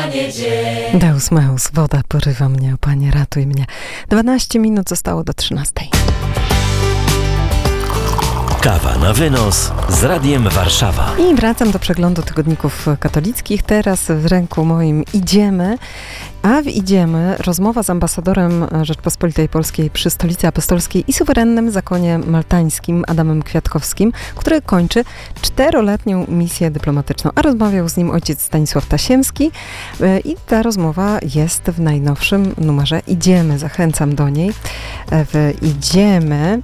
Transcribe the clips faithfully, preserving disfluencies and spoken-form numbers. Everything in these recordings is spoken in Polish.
Panie dzień. Deus meus, woda porywa mnie, o Panie ratuj mnie. dwanaście minut zostało do trzynastej. Kawa na wynos z Radiem Warszawa. I wracam do przeglądu tygodników katolickich. Teraz w ręku moim Idziemy. A w Idziemy rozmowa z ambasadorem Rzeczpospolitej Polskiej przy Stolicy Apostolskiej i suwerennym zakonie maltańskim Adamem Kwiatkowskim, który kończy czteroletnią misję dyplomatyczną. A rozmawiał z nim ojciec Stanisław Tasiemski i ta rozmowa jest w najnowszym numerze Idziemy. Zachęcam do niej. W Idziemy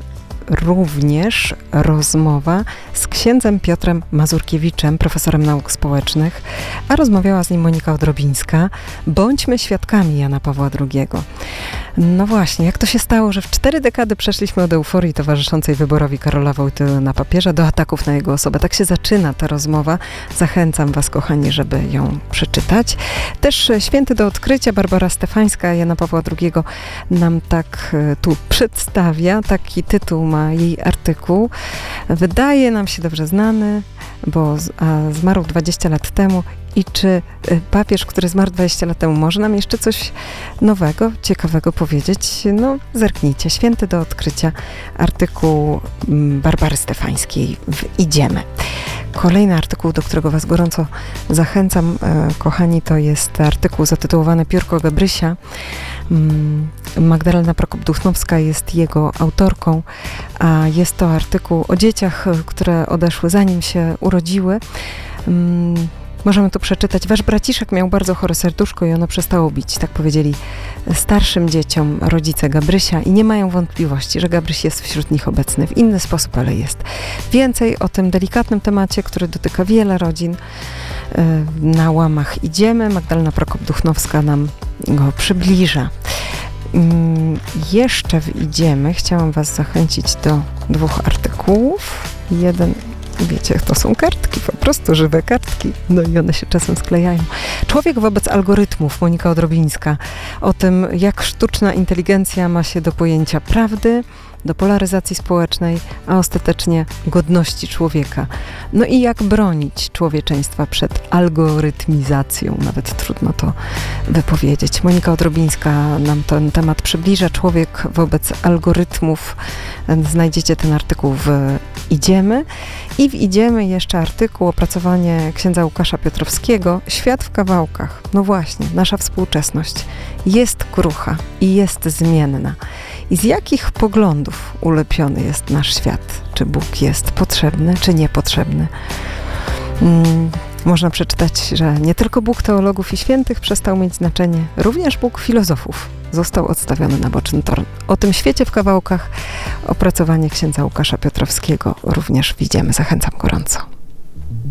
również rozmowa z księdzem Piotrem Mazurkiewiczem, profesorem nauk społecznych, a rozmawiała z nim Monika Odrobińska. Bądźmy świadkami Jana Pawła drugiego. No właśnie, jak to się stało, że w cztery dekady przeszliśmy od euforii towarzyszącej wyborowi Karola Wojtyły na papieża do ataków na jego osobę. Tak się zaczyna ta rozmowa. Zachęcam was, kochani, żeby ją przeczytać. Też Święty do odkrycia Barbara Stefańska Jana Pawła drugiego nam tak tu przedstawia. Taki tytuł ma jej artykuł. Wydaje nam się dobrze znany, bo z, a zmarł dwadzieścia lat temu. I czy papież, który zmarł dwadzieścia lat temu, może nam jeszcze coś nowego, ciekawego powiedzieć? No, zerknijcie. Święty do odkrycia, artykuł Barbary Stefańskiej w Idziemy. Kolejny artykuł, do którego was gorąco zachęcam, kochani, to jest artykuł zatytułowany Piórko Gabrysia. Magdalena Prokop-Duchnowska jest jego autorką, a jest to artykuł o dzieciach, które odeszły zanim się urodziły. Możemy tu przeczytać: wasz braciszek miał bardzo chore serduszko i ono przestało bić. Tak powiedzieli starszym dzieciom rodzice Gabrysia i nie mają wątpliwości, że Gabryś jest wśród nich obecny w inny sposób, ale jest. Więcej o tym delikatnym temacie, który dotyka wiele rodzin, na łamach Idziemy. Magdalena Prokop-Duchnowska nam go przybliża. Jeszcze w Idziemy chciałam was zachęcić do dwóch artykułów. Jeden, wiecie, to są kartki, po prostu żywe kartki. No i one się czasem sklejają. Człowiek wobec algorytmów, Monika Odrobińska. O tym, jak sztuczna inteligencja ma się do pojęcia prawdy, do polaryzacji społecznej, a ostatecznie godności człowieka. No i jak bronić człowieczeństwa przed algorytmizacją. Nawet trudno to wypowiedzieć. Monika Odrobińska nam ten temat przybliża. Człowiek wobec algorytmów. Znajdziecie ten artykuł w Idziemy. I w Idziemy jeszcze artykuł, opracowanie księdza Łukasza Piotrowskiego. Świat w kawałkach. No właśnie, nasza współczesność jest krucha i jest zmienna. I z jakich poglądów ulepiony jest nasz świat? Czy Bóg jest potrzebny, czy niepotrzebny? Hmm, można przeczytać, że nie tylko Bóg teologów i świętych przestał mieć znaczenie, również Bóg filozofów został odstawiony na boczny tor. O tym świecie w kawałkach opracowanie księdza Łukasza Piotrowskiego również widzimy. Zachęcam gorąco.